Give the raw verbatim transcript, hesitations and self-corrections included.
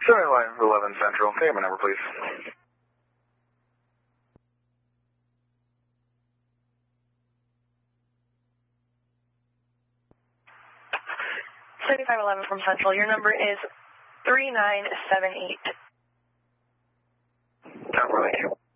seventy-five eleven Central. Say my number, please. seventy-five eleven from Central. Your number is three nine seven eight. Thank you.